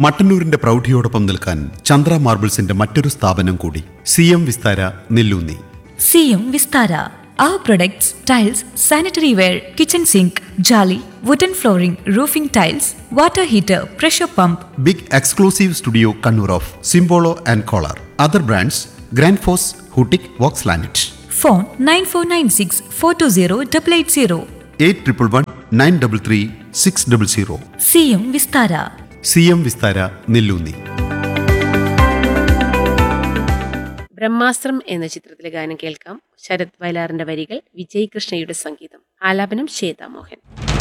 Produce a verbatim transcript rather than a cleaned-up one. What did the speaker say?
മട്ടന്നൂരിന്റെ പ്രൗഢിയോടൊപ്പം നിൽക്കാൻ ചന്ദ്ര മാർബിൾസിന്റെ മറ്റൊരു സ്ഥാപനം കൂടി, C M Vistara Nelloonni. C M Vistara. Our products, tiles, sanitary ware, kitchen sink, jolly, wooden flooring, roofing tiles, water heater, pressure pump. Big exclusive studio Kannur of സിംബോളോ and collar. Other brands grand FOSS, ഹൂട്ടിക്, Woakes ലാനറ്റ്. Phone nine four nine six four two zero eight eight zero. Eight triple one nine double three six double zero. C M Vistara. C M Vistara Nelloonni. ബ്രഹ്മാസ്ത്രം എന്ന ചിത്രത്തിലെ ഗാനം കേൾക്കാം. ശരത് വയലാറിന്റെ വരികൾ, വിജയ് കൃഷ്ണയുടെ സംഗീതം, ആലാപനം ശ്വേതാ മോഹൻ.